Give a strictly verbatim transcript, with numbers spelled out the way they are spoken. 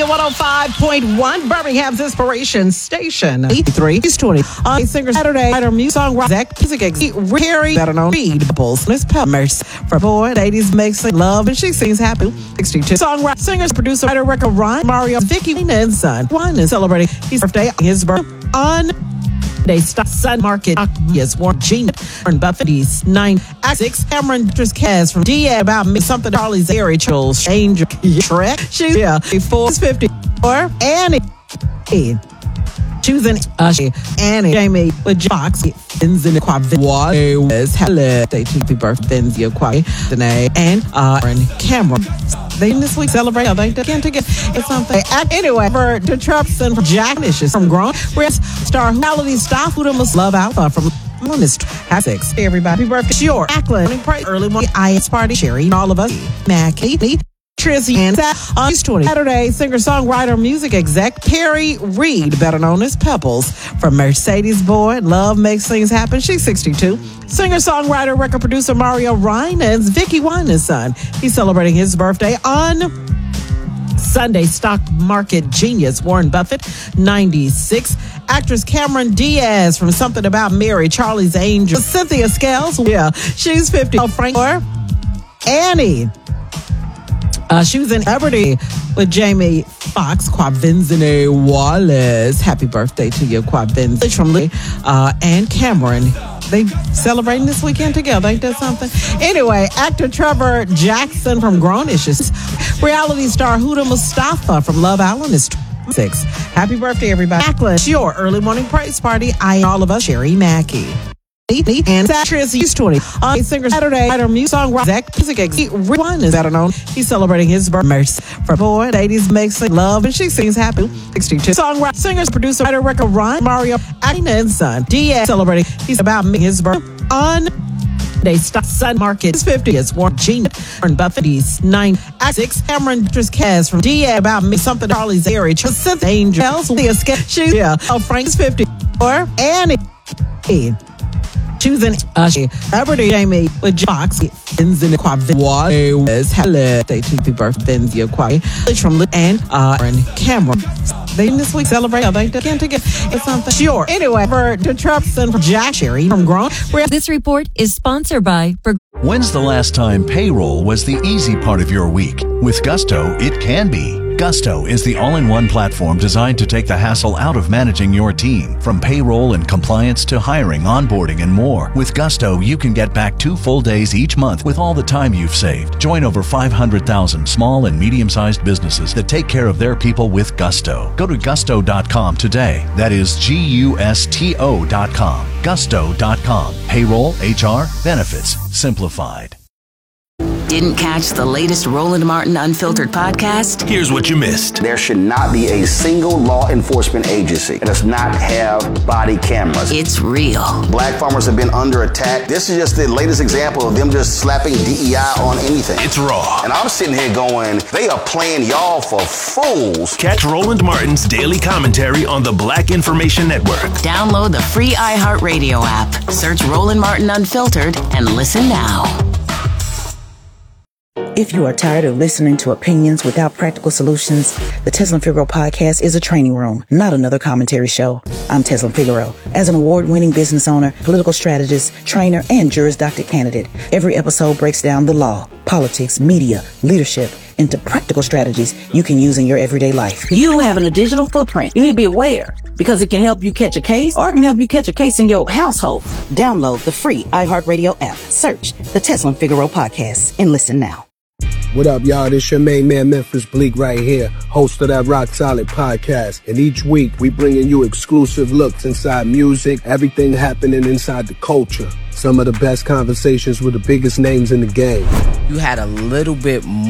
W one oh five point one, Birmingham's Inspiration Station. eighty-three, he's twenty. On Singer Saturday, writer, music songwriter, Zach, music executive, Carrie, better known, Reed, Bubbles, Miss Pelmers. For boy, ladies makes love, and she sings happy. sixty-two. Songwriter, singer, producer, writer, record, Ryan, Mario, Vicky, and son. One is celebrating his birthday, his birthday on They stop Sun Market. Yes, Warren Gene. Warren Buffett. He's nine. Six. Cameron Kaz from D A about me. Something Charlie's Airy Chills. Change. Shrek. She's yeah. Four. fifty-four. Annie. Choosing uh, Annie. Jamie with Fox. Thins in the quad. Was hello. They keep the birth. Thins your quad. Danae and uh and Cameron. They this week celebrate. They again to get it's something. Anyway, for the Trupson from Jack Nishes from Grown. Rest star reality star who must love Alpha from on this has six. Hey everybody, birthday sure. Ackland early morning ice party. Sherry and all of us. Mackie. Trizzy and on his twenty Saturday, singer songwriter music exec Carrie Reed, better known as Pebbles, from Mercedes Boy. Love makes things happen. She's sixty-two. Singer songwriter record producer Mario Ryan's Vicky Wine's son. He's celebrating his birthday on Sunday. Stock market genius Warren Buffett, ninety-six. Actress Cameron Diaz from Something About Mary, Charlie's Angel. Cynthia Scales, yeah, she's fifty. Oh, Frank Annie. Uh, she was in Liberty with Jamie Foxx, Quavinzine Wallace. Happy birthday to you, Quavinzine from Lee uh, and Cameron. They celebrating this weekend together. Ain't that something? Anyway, actor Trevor Jackson from Grownishes. Reality star Huda Mustafa from Love Island is twenty-six. Happy birthday, everybody. Ackland, your early morning praise party. I all of us, Sherry Mackey. And Satrius is twenty. On Singer Saturday, writer, music songwriter, Zach, music executive, One is better known. He's celebrating his birthday. For boy, ladies makes love, and she sings happy. sixty-two. Songwriter, singer, producer, writer, record, Ryan, Mario, Adina and son. D A celebrating. He's about me his birthday on They stop Sun Market. He's fifty. It's Warren Gene. Warren Buffett. He's nine. Six. Cameron Kaz from D A about me. Something Charlie's Airy. Cynthia Angels. She's yeah. Oh, Frank's fifty-four. Annie. Choosing uh, Liberty Jamie with Fox. Thins in the quad. Was hello. They keep the birth. Thins your quad. From and uh and Cameron. They this week celebrate. They again to get it's something. Sure. Anyway, for the Trupson from Jack Sherry from Grown. This report is sponsored by. For- When's the last time payroll was the easy part of your week? With Gusto, it can be. Gusto is the all-in-one platform designed to take the hassle out of managing your team. From payroll and compliance to hiring, onboarding, and more. With Gusto, you can get back two full days each month with all the time you've saved. Join over five hundred thousand small and medium-sized businesses that take care of their people with Gusto. Go to gusto dot com today. That is G U S T O dot com. gusto dot com. Payroll, H R, benefits, simplified. Didn't catch the latest Roland Martin Unfiltered podcast? Here's what you missed. There should not be a single law enforcement agency that does not have body cameras. It's real. Black farmers have been under attack. This is just the latest example of them just slapping D E I on anything. It's raw. And I'm sitting here going, they are playing y'all for fools. Catch Roland Martin's daily commentary on the Black Information Network. Download the free iHeartRadio app. Search Roland Martin Unfiltered and listen now. If you are tired of listening to opinions without practical solutions, the Tezlyn Figaro podcast is a training room, not another commentary show. I'm Tezlyn Figaro. As an award-winning business owner, political strategist, trainer, and Juris Doctor candidate, every episode breaks down the law, politics, media, leadership, into practical strategies you can use in your everyday life. You having a digital footprint. You need to be aware because it can help you catch a case or it can help you catch a case in your household. Download the free iHeartRadio app. Search the Tezlyn Figaro podcast and listen now. What up, y'all? This your main man, Memphis Bleak, right here, host of that Rock Solid podcast. And each week, we bringing you exclusive looks inside music, everything happening inside the culture. Some of the best conversations with the biggest names in the game. You had a little bit more